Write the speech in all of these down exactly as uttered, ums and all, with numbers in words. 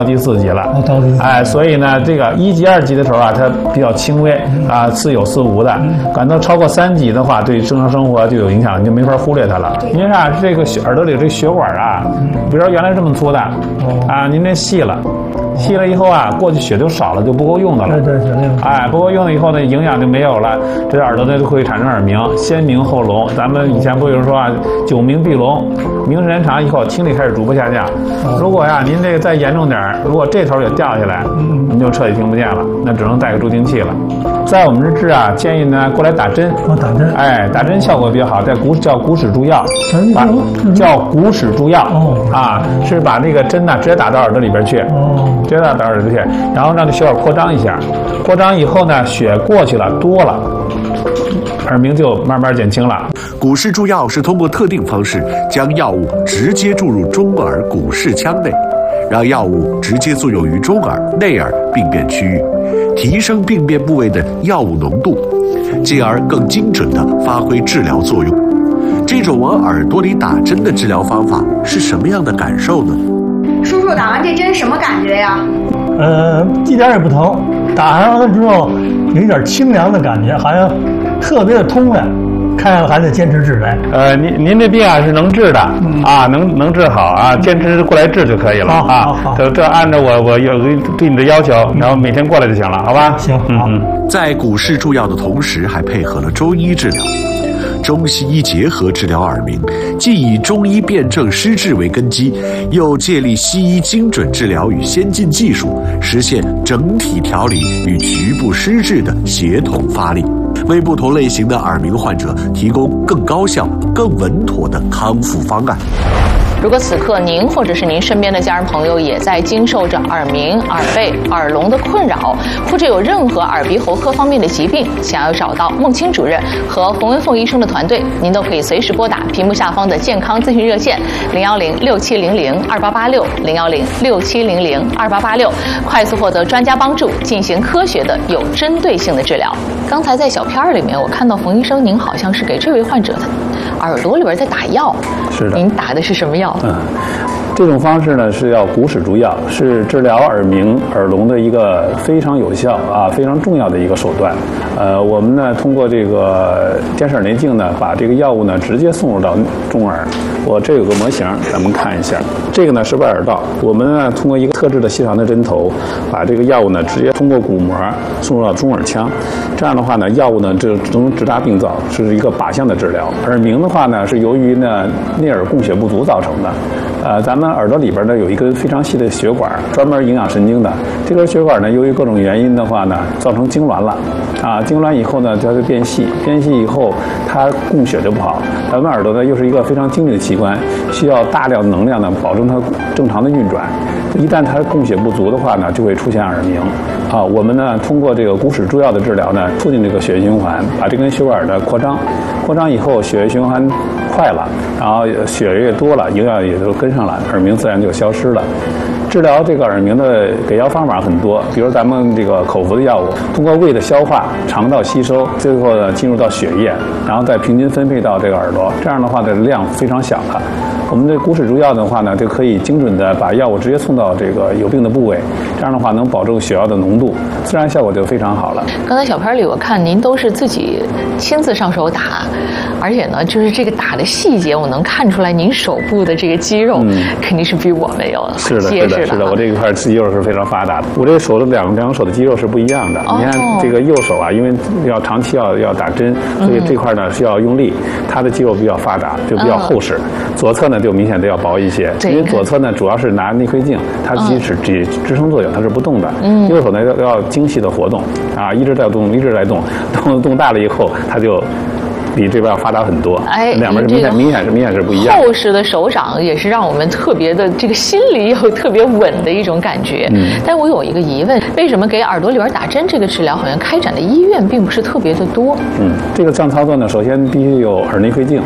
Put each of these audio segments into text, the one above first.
第四级了， 哦，到第四级， 哎，所以呢，这个一级、二级的时候啊，它比较轻微啊，似有似无的。感到超过三级的话，对正常生活就有影响，你就没法忽略它了。您看这个耳朵里这血管啊，比如说原来这么粗的，啊，您这细了。细了以后啊，过去血就少了，就不够用的了。 对对对。 哎，不够用了以后呢，营养就没有了，这耳朵呢就会产生耳鸣，先鸣后聋。咱们以前不有人说啊，久鸣必聋，鸣时间长以后，听力开始逐步下降。如果呀，您这个再严重点，如果这头也掉下来，您就彻底听不见了，那只能带个助听器了。在我们这治啊，建议呢过来打针。 哦，打针。 哎，打针效果比较好，在骨叫骨齿注药， 把叫骨齿注药。 哦。 啊，是把那个针呢直接打到耳朵里边去。哦。直接打到耳朵里去，然后让这血管扩张一下，扩张以后呢，血过去了多了，耳鸣就慢慢减轻了。 骨视注药是通过特定方式将药物直接注入中耳骨视腔内，让药物直接作用于中耳、内耳病变区域，提升病变部位的药物浓度，进而更精准地发挥治疗作用。这种往耳朵里打针的治疗方法是什么样的感受呢？ 叔叔，打完这针什么感觉呀？ 呃，一点也不疼，打上了之后有一点清凉的感觉，好像特别的通亮。看样还得坚持治呗。 呃，您您这病啊是能治的、嗯、啊，能能治好啊，坚持过来治就可以了啊。这这按照我我有对你的要求，然后每天过来就行了，好吧？ 行， 嗯嗯。 在骨视注药的同时，还配合了中医治疗。中西医结合治疗耳鸣，既以中医辨证施治为根基，又借力西医精准治疗与先进技术，实现整体调理与局部施治的协同发力，为不同类型的耳鸣患者提供更高效、更稳妥的康复方案。 如果此刻您或者是您身边的家人朋友也在经受着耳鸣、耳背、耳聋的困扰，或者有任何耳鼻喉科方面的疾病，想要找到孟青主任和冯文凤医生的团队，您都可以随时拨打屏幕下方的健康咨询热线零幺零六七零零二八八六零幺零六七零零二八八六，快速获得专家帮助，进行科学的、有针对性的治疗。刚才在小片儿里面，我看到冯医生您好像是给这位患者的耳朵里边在打药， 是的， 您打的是什么药？ 嗯，这种方式呢是要骨视注药，是治疗耳鸣、耳聋的一个非常有效啊、非常重要的一个手段。呃，我们呢通过这个监视耳内镜呢，把这个药物呢直接送入到中耳。我这有个模型，咱们看一下。这个呢是外耳道，我们呢通过一个特制的细长的针头，把这个药物呢直接通过鼓膜送入到中耳腔。这样的话呢，药物呢就能直达病灶，是一个靶向的治疗。耳鸣的话呢，是由于呢内耳供血不足造成的。呃，咱们耳朵里边呢有一根非常细的血管，专门营养神经的。这根血管呢，由于各种原因的话呢，造成痉挛了。啊，痉挛以后呢，它就变细，变细以后它供血就不好。咱们耳朵呢又是一个非常精密的器官，需要大量能量呢保证它正常的运转。一旦它供血不足的话呢，就会出现耳鸣。啊，我们呢通过这个骨视注药的治疗呢，促进这个血液循环，把这根血管的扩张，扩张以后血液循环快了，然后血液多了，营养也就跟上了，耳鸣自然就消失了。治疗这个耳鸣的给药方法很多，比如咱们这个口服的药物，通过胃的消化、肠道吸收，最后呢进入到血液，然后再平均分配到这个耳朵，这样的话的量非常小了。我们的骨视注药的话呢，就可以精准的把药物直接送到这个有病的部位，这样的话能保证血药的浓度，自然效果就非常好了。 刚才小片里我看您都是自己亲自上手打，而且呢，就是这个打的细节，我能看出来您手部的这个肌肉、嗯、肯定是比我们有是的，是的，是的，我这一块肌肉是非常发达的。我这手的两两手的肌肉是不一样的。哦、你看这个右手啊，因为要长期要要打针，所以这块呢是要用力，它的肌肉比较发达，就比较厚实。嗯、左侧呢就明显的要薄一些，因为左侧呢主要是拿内窥镜，它起支支支撑作用，它是不动的。嗯，右手呢要要精细的活动啊，一直在动，一直在动，动动大了以后，它就比这边要发达很多。哎，两边是明显明显是明显是不一样。 厚实的手掌也是让我们特别的这个心里有特别稳的一种感觉。嗯，但我有一个疑问，为什么给耳朵里边打针这个治疗好像开展的医院并不是特别的多？ 嗯，这个这样操作呢，首先必须有耳内窥镜。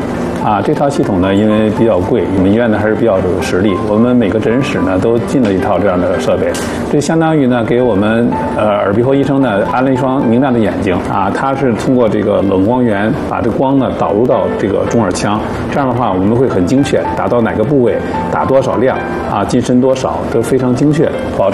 啊，这套系统呢，因为比较贵，我们医院呢还是比较有实力。我们每个诊室呢都进了一套这样的设备，这相当于呢给我们呃耳鼻喉医生呢安了一双明亮的眼睛啊。它是通过这个冷光源把这光呢导入到这个中耳腔，这样的话我们会很精确，打到哪个部位，打多少量啊，进深多少都非常精确，保证